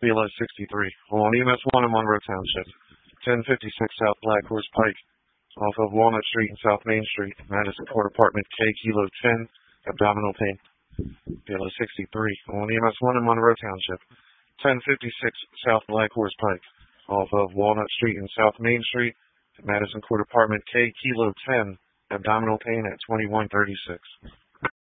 BLS 63 on EMS 1 in Monroe Township, 1056 South Black Horse Pike, off of Walnut Street and South Main Street, Madison Court Apartment K Kilo 10, abdominal pain. BLS 63 on EMS 1 in Monroe Township, 1056 South Black Horse Pike, off of Walnut Street and South Main Street, Madison Court Apartment K Kilo 10, abdominal pain at 2136.